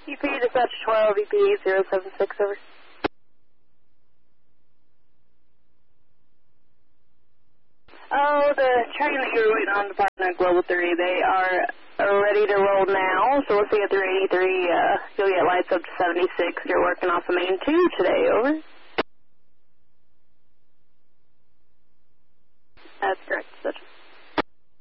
EP dispatch 12, EP 076, over. Oh, the train that you're waiting on, Department of Global 3, they are ready to roll now, so we'll see you at 383. You'll get lights up to 76. You're working off of main 2 today, over.